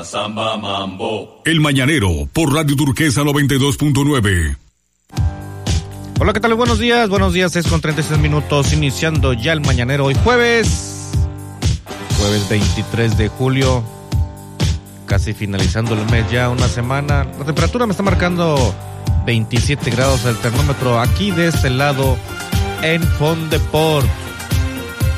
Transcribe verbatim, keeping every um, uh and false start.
rumba, samba, mambo. El Mañanero, por Radio Turquesa noventa y dos punto nueve. Hola, ¿qué tal? Buenos días, buenos días, seis con treinta y seis minutos, iniciando ya el Mañanero hoy jueves, jueves veintitrés de julio, casi finalizando el mes ya, una semana. La temperatura me está marcando veintisiete grados el termómetro aquí de este lado en Fondeport.